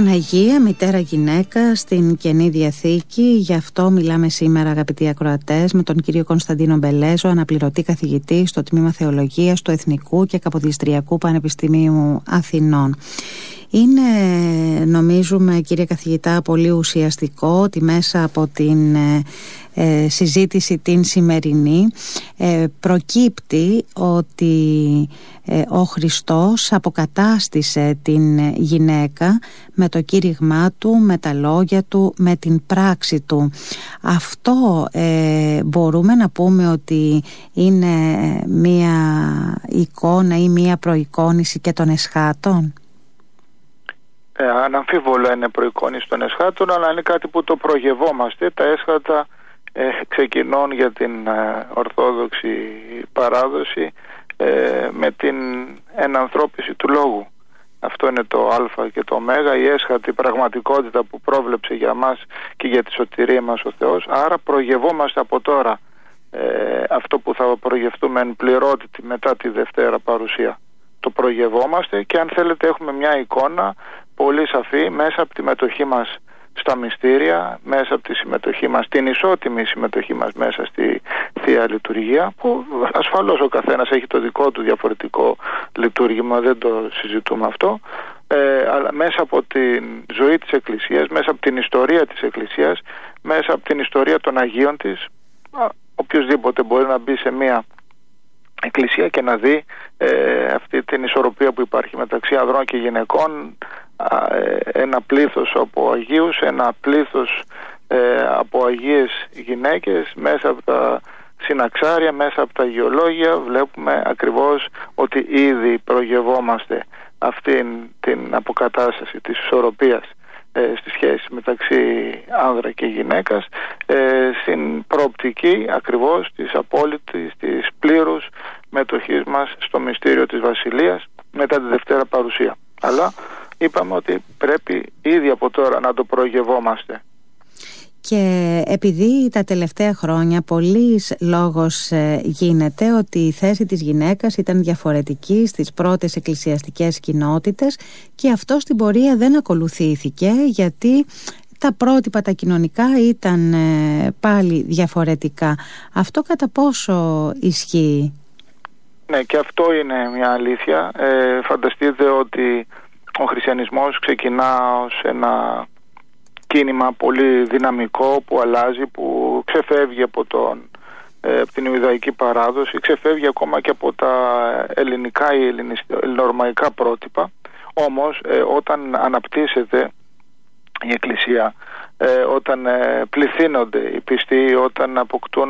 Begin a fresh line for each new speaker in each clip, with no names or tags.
Παναγία, μητέρα γυναίκα στην Καινή Διαθήκη. Γι' αυτό μιλάμε σήμερα, αγαπητοί ακροατές, με τον κύριο Κωνσταντίνο Μπελέζο, αναπληρωτή καθηγητή στο Τμήμα Θεολογίας του Εθνικού και Καποδιστριακού Πανεπιστημίου Αθηνών. Είναι, νομίζουμε, κύριε καθηγητά, πολύ ουσιαστικό ότι μέσα από την συζήτηση την σημερινή προκύπτει ότι ο Χριστός αποκατάστησε την γυναίκα με το κήρυγμά του, με τα λόγια του, με την πράξη του. Αυτό μπορούμε να πούμε ότι είναι μία εικόνα ή μία προεικόνηση και των εσχάτων?
Αναμφίβολα είναι προεικόνηση των εσχάτων, αλλά είναι κάτι που το προγευόμαστε. Τα έσχατα ξεκινούν για την Ορθόδοξη παράδοση με την ενανθρώπιση του λόγου. Αυτό είναι το α και το ω, η έσχατη πραγματικότητα που πρόβλεψε για μας και για τη σωτηρία μας ο Θεός. Άρα προγευόμαστε από τώρα αυτό που θα προγευτούμε εν πληρότητη μετά τη Δευτέρα Παρουσία. Το προγευόμαστε και, αν θέλετε, έχουμε μια εικόνα πολύ σαφή μέσα από τη μετοχή μας στα μυστήρια, μέσα από τη συμμετοχή μας, την ισότιμη συμμετοχή μας μέσα στη Θεία Λειτουργία, που ασφαλώς ο καθένας έχει το δικό του διαφορετικό λειτουργήμα, δεν το συζητούμε αυτό, αλλά μέσα από τη ζωή της Εκκλησίας, μέσα από την ιστορία της Εκκλησίας, μέσα από την ιστορία των Αγίων της, οποιοσδήποτε μπορεί να μπει σε μια Εκκλησία και να δει αυτή την ισορροπία που υπάρχει μεταξύ ανδρών και γυναικών, ένα πλήθος από Αγίους, ένα πλήθος από Αγίες γυναίκες, μέσα από τα συναξάρια, μέσα από τα αγιολόγια. Βλέπουμε ακριβώς ότι ήδη προγευόμαστε αυτήν την αποκατάσταση της ισορροπίας στη σχέση μεταξύ άνδρα και γυναίκας, στην προοπτική ακριβώς της απόλυτης, της πλήρους μετοχής μας στο μυστήριο της Βασιλείας μετά τη Δευτέρα Παρουσία. Αλλά είπαμε ότι πρέπει ήδη από τώρα να το προγευόμαστε.
Και επειδή τα τελευταία χρόνια πολύς λόγος γίνεται ότι η θέση της γυναίκας ήταν διαφορετική στις πρώτες εκκλησιαστικές κοινότητες, και αυτό στην πορεία δεν ακολουθήθηκε, γιατί τα πρότυπα τα κοινωνικά ήταν πάλι διαφορετικά. Αυτό κατά πόσο ισχύει?
Ναι, και αυτό είναι μια αλήθεια. Φανταστείτε ότι ο χριστιανισμός ξεκινά ως ένα κίνημα πολύ δυναμικό που αλλάζει, που ξεφεύγει από την Ιουδαϊκή παράδοση, ξεφεύγει ακόμα και από τα ελληνικά ή ελληνορωμαϊκά πρότυπα. Όμως όταν αναπτύσσεται η Εκκλησία, όταν πληθύνονται οι πιστοί, όταν αποκτούν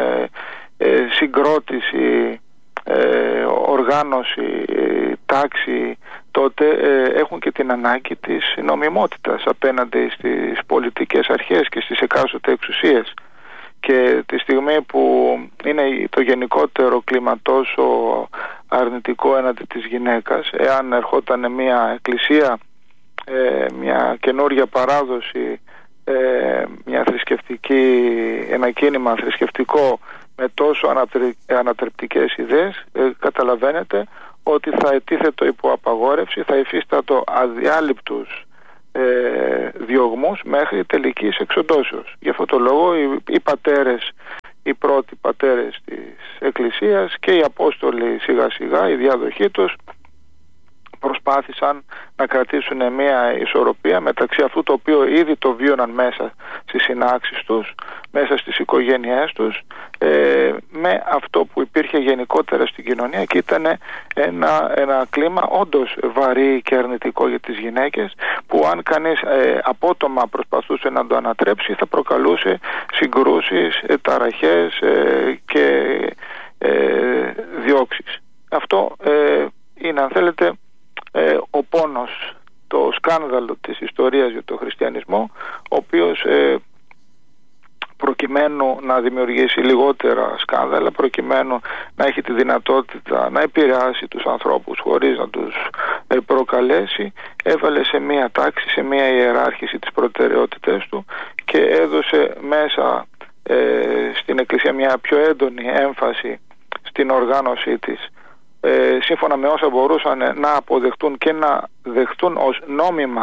συγκρότηση, οργάνωση, τάξη, τότε έχουν και την ανάγκη της νομιμότητας απέναντι στις πολιτικές αρχές και στις εκάστοτε εξουσίες. Και τη στιγμή που είναι το γενικότερο κλίμα τόσο αρνητικό έναντι της γυναίκας, εάν ερχόταν μια εκκλησία, μια καινούρια παράδοση, μια θρησκευτική, ένα κίνημα θρησκευτικό με τόσο ανατρεπτικές ιδέες, καταλαβαίνετε ότι θα ετίθετο υπό απαγόρευση, θα υφίστατο αδιάλειπτους διωγμούς μέχρι τελικής εξοντώσεως. Γι' αυτό το λόγο οι πατέρες, οι πρώτοι πατέρες της Εκκλησίας και οι Απόστολοι σιγά σιγά, η διάδοχή τους, προσπάθησαν να κρατήσουν μια ισορροπία μεταξύ αυτού το οποίο ήδη το βίωναν μέσα στις συνάξεις τους, μέσα στις οικογένειές τους, με αυτό που υπήρχε γενικότερα στην κοινωνία, και ήταν ένα κλίμα όντως βαρύ και αρνητικό για τις γυναίκες, που αν κανείς απότομα προσπαθούσε να το ανατρέψει, θα προκαλούσε συγκρούσεις, ταραχές και διώξεις. Αυτό είναι, αν θέλετε, ο πόνος, το σκάνδαλο της ιστορίας για τον χριστιανισμό, ο οποίος προκειμένου να δημιουργήσει λιγότερα σκάνδαλα, προκειμένου να έχει τη δυνατότητα να επηρεάσει τους ανθρώπους χωρίς να τους προκαλέσει, έβαλε σε μία τάξη, σε μία ιεράρχηση τις προτεραιότητες του και έδωσε μέσα στην Εκκλησία μια πιο έντονη έμφαση στην οργάνωσή της, σύμφωνα με όσα μπορούσαν να αποδεχτούν και να δεχτούν ως νόμιμα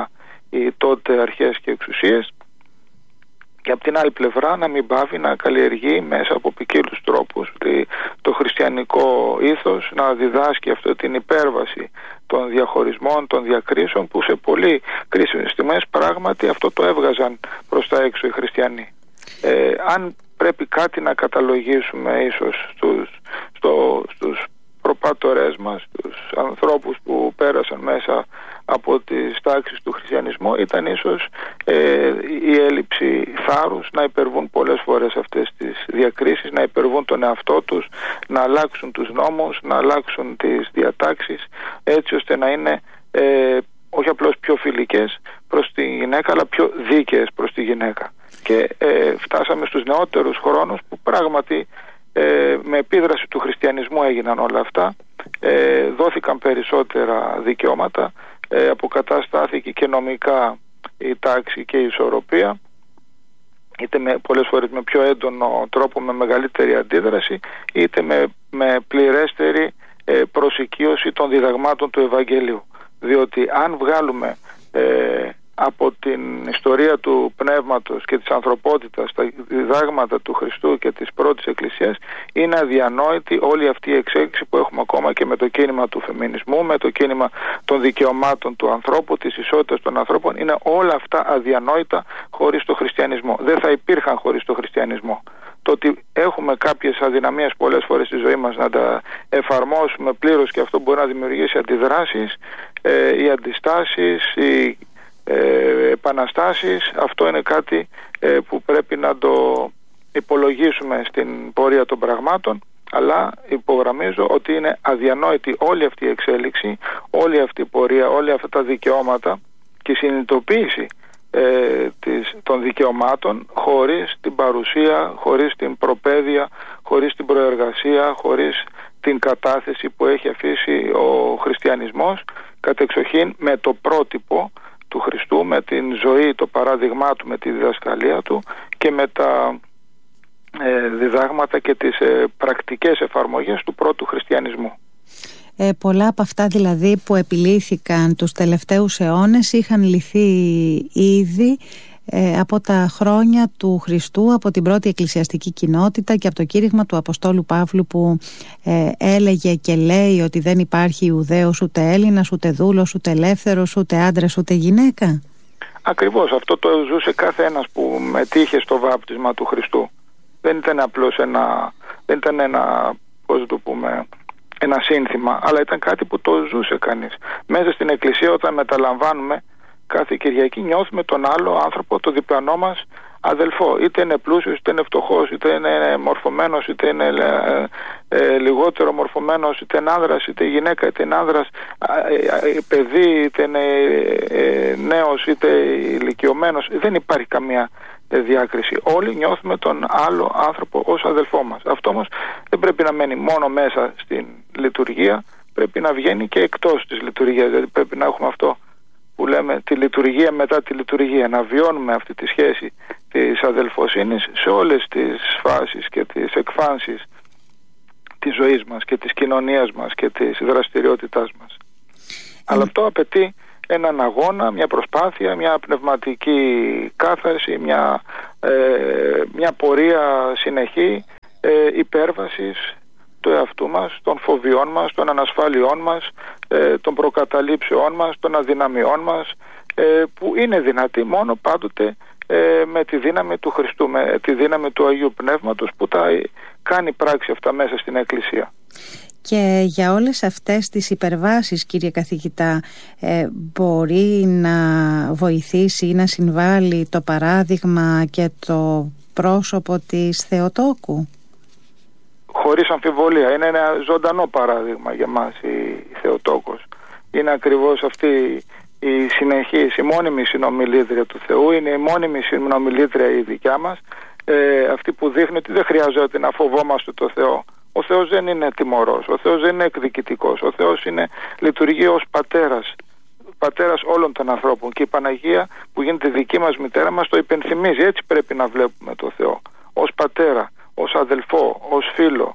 οι τότε αρχές και εξουσίες, και από την άλλη πλευρά να μην πάβει να καλλιεργεί μέσα από ποικίλους τρόπους το χριστιανικό ήθος, να διδάσκει αυτή την υπέρβαση των διαχωρισμών, των διακρίσεων, που σε πολύ κρίσιμες στιγμές πράγματι αυτό το έβγαζαν προς τα έξω οι χριστιανοί. Αν πρέπει κάτι να καταλογίσουμε ίσως στους προπάτορές μας, τους ανθρώπους που πέρασαν μέσα από τις τάξεις του χριστιανισμού, ήταν ίσως η έλλειψη θάρρους να υπερβούν πολλές φορές αυτές τις διακρίσεις, να υπερβούν τον εαυτό τους, να αλλάξουν τους νόμους, να αλλάξουν τις διατάξεις, έτσι ώστε να είναι όχι απλώς πιο φιλικές προς τη γυναίκα, αλλά πιο δίκαιες προς τη γυναίκα. Και φτάσαμε στους νεότερους χρόνους που πράγματι με επίδραση του χριστιανισμού έγιναν όλα αυτά, δόθηκαν περισσότερα δικαιώματα, αποκαταστάθηκε και νομικά η τάξη και η ισορροπία, είτε πολλές φορές με πιο έντονο τρόπο, με μεγαλύτερη αντίδραση, είτε με πληρέστερη προσοικείωση των διδαγμάτων του Ευαγγελίου. Διότι αν βγάλουμε από την ιστορία του πνεύματος και της ανθρωπότητας τα διδάγματα του Χριστού και της πρώτης Εκκλησίας, είναι αδιανόητη όλη αυτή η εξέλιξη που έχουμε ακόμα και με το κίνημα του φεμινισμού, με το κίνημα των δικαιωμάτων του ανθρώπου, της ισότητας των ανθρώπων. Είναι όλα αυτά αδιανόητα χωρίς το χριστιανισμό. Δεν θα υπήρχαν χωρίς το χριστιανισμό. Το ότι έχουμε κάποιες αδυναμίες πολλές φορές στη ζωή μας να τα εφαρμόσουμε πλήρως, και αυτό μπορεί να δημιουργήσει αντιδράσεις, οι αντιστάσεις, οι επαναστάσεις, αυτό είναι κάτι που πρέπει να το υπολογίσουμε στην πορεία των πραγμάτων, αλλά υπογραμμίζω ότι είναι αδιανόητη όλη αυτή η εξέλιξη, όλη αυτή η πορεία, όλα αυτά τα δικαιώματα και η συνειδητοποίηση των δικαιωμάτων χωρίς την παρουσία, χωρίς την προπαίδεια, χωρίς την προεργασία, χωρίς την κατάθεση που έχει αφήσει ο χριστιανισμός, κατεξοχήν με το πρότυπο του Χριστού, με την ζωή, το παράδειγμά του, με τη διδασκαλία του και με τα διδάγματα και τις πρακτικές εφαρμογές του πρώτου χριστιανισμού.
Πολλά από αυτά δηλαδή που επιλύθηκαν τους τελευταίους αιώνες είχαν λυθεί ήδη από τα χρόνια του Χριστού, από την πρώτη εκκλησιαστική κοινότητα και από το κήρυγμα του Αποστόλου Παύλου που έλεγε και λέει ότι δεν υπάρχει Ιουδαίος ούτε Έλληνας, ούτε δούλος, ούτε ελεύθερος, ούτε άντρας, ούτε γυναίκα.
Ακριβώς, αυτό το ζούσε κάθε ένας που μετήχε στο βάπτισμα του Χριστού. Δεν ήταν απλώς ένα σύνθημα, αλλά ήταν κάτι που το ζούσε κανείς. Μέσα στην εκκλησία, όταν μεταλαμβάνουμε κάθε Κυριακή, νιώθουμε τον άλλο άνθρωπο, το διπλανό μας αδελφό. Είτε είναι πλούσιος, είτε είναι φτωχός, είτε είναι μορφωμένος, είτε είναι λιγότερο μορφωμένος, είτε είναι άνδρας, είτε γυναίκα, είτε είναι άνδρας, παιδί, είτε είναι νέος, είτε ηλικιωμένος. Δεν υπάρχει καμία διάκριση. Όλοι νιώθουμε τον άλλο άνθρωπο ως αδελφό μας. Αυτό όμως δεν πρέπει να μένει μόνο μέσα στην λειτουργία, πρέπει να βγαίνει και εκτός της λειτουργίας. Δηλαδή πρέπει να έχουμε αυτό που λέμε τη λειτουργία μετά τη λειτουργία, να βιώνουμε αυτή τη σχέση της αδελφοσύνης σε όλες τις φάσεις και τις εκφάνσεις της ζωής μας και της κοινωνίας μας και της δραστηριότητάς μας. Αλλά αυτό απαιτεί έναν αγώνα, μια προσπάθεια, μια πνευματική κάθαρση, μια πορεία συνεχή υπέρβασης του εαυτού μας, των φοβιών μας, των ανασφάλειών μας, των προκαταλήψεών μας, των αδυναμιών μας, που είναι δυνατή μόνο πάντοτε με τη δύναμη του Χριστού, με τη δύναμη του Αγίου Πνεύματος που τα κάνει πράξη αυτά μέσα στην Εκκλησία.
Και για όλες αυτές τις υπερβάσεις, κύριε καθηγητά, μπορεί να βοηθήσει ή να συμβάλλει το παράδειγμα και το πρόσωπο της Θεοτόκου?
Χωρίς αμφιβολία. Είναι ένα ζωντανό παράδειγμα για μας η Θεοτόκος. Είναι ακριβώς αυτή η συνεχής, η μόνιμη συνομιλήτρια του Θεού, είναι η μόνιμη συνομιλήτρια η δικιά μας, αυτή που δείχνει ότι δεν χρειάζεται να φοβόμαστε το Θεό. Ο Θεός δεν είναι τιμωρός, ο Θεός δεν είναι εκδικητικός, ο Θεός λειτουργεί ως πατέρας όλων των ανθρώπων, και η Παναγία που γίνεται δική μας μητέρα μας το υπενθυμίζει. Έτσι πρέπει να βλέπουμε το Θεό, ως πατέρα, ως αδελφό, ως φίλο.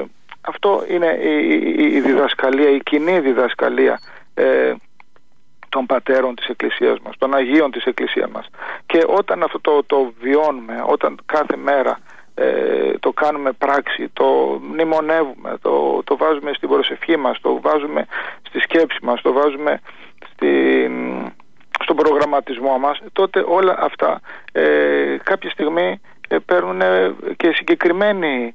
Αυτό είναι η διδασκαλία, η κοινή διδασκαλία των πατέρων της Εκκλησίας μας, των Αγίων της Εκκλησίας μας. Και όταν αυτό το βιώνουμε, όταν κάθε μέρα το κάνουμε πράξη, το μνημονεύουμε, το βάζουμε στην προσευχή μας, το βάζουμε στη σκέψη μας, το βάζουμε στον προγραμματισμό μας, τότε όλα αυτά κάποια στιγμή παίρνουν και συγκεκριμένη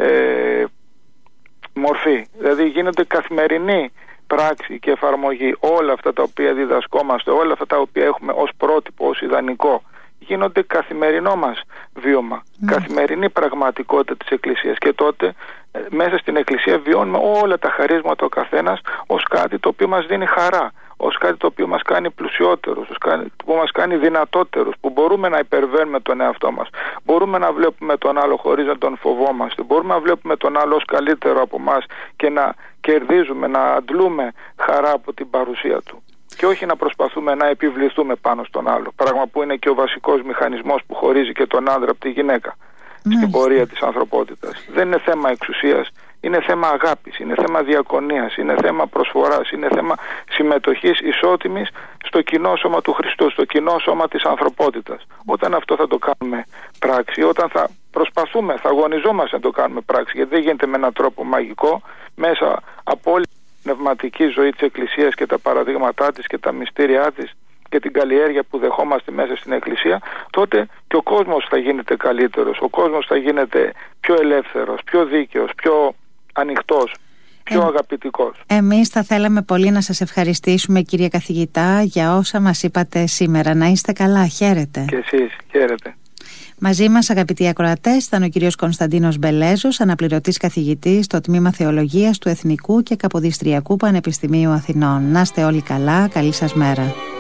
μορφή. Δηλαδή γίνονται καθημερινή πράξη και εφαρμογή. Όλα αυτά τα οποία διδασκόμαστε, όλα αυτά τα οποία έχουμε ως πρότυπο, ως ιδανικό, γίνονται καθημερινό μας βίωμα, καθημερινή πραγματικότητα της Εκκλησίας. Και τότε μέσα στην Εκκλησία βιώνουμε όλα τα χαρίσματα ο καθένας ως κάτι το οποίο μας δίνει χαρά, ως κάτι το οποίο μας κάνει πλουσιότερους, που μας κάνει δυνατότερους, που μπορούμε να υπερβαίνουμε τον εαυτό μας. Μπορούμε να βλέπουμε τον άλλο χωρίς να τον φοβόμαστε. Μπορούμε να βλέπουμε τον άλλο ως καλύτερο από μας και να κερδίζουμε, να αντλούμε χαρά από την παρουσία του. Και όχι να προσπαθούμε να επιβληθούμε πάνω στον άλλο. Πράγμα που είναι και ο βασικός μηχανισμός που χωρίζει και τον άντρα από τη γυναίκα στην πορεία της ανθρωπότητας. Δεν είναι θέμα εξουσίας, είναι θέμα αγάπης, είναι θέμα διακονίας, είναι θέμα προσφοράς, είναι θέμα συμμετοχής ισότιμης στο κοινό σώμα του Χριστού, στο κοινό σώμα της ανθρωπότητας. Όταν αυτό θα το κάνουμε πράξη, όταν θα προσπαθούμε, θα αγωνιζόμαστε να το κάνουμε πράξη, γιατί δεν γίνεται με έναν τρόπο μαγικό, μέσα από όλη πνευματική ζωή της Εκκλησίας και τα παραδείγματά της και τα μυστήριά της και την καλλιέργεια που δεχόμαστε μέσα στην Εκκλησία, τότε και ο κόσμος θα γίνεται καλύτερος, ο κόσμος θα γίνεται πιο ελεύθερος, πιο δίκαιος, πιο ανοιχτός, πιο αγαπητικός.
Εμείς θα θέλαμε πολύ να σας ευχαριστήσουμε, κύριε καθηγητά, για όσα μας είπατε σήμερα. Να είστε καλά, χαίρετε.
Και εσείς, χαίρετε.
Μαζί μας, αγαπητοί ακροατές, ήταν ο κύριος Κωνσταντίνος Μπελέζος, αναπληρωτής καθηγητής στο Τμήμα Θεολογίας του Εθνικού και Καποδιστριακού Πανεπιστημίου Αθηνών. Να είστε όλοι καλά, καλή σας μέρα.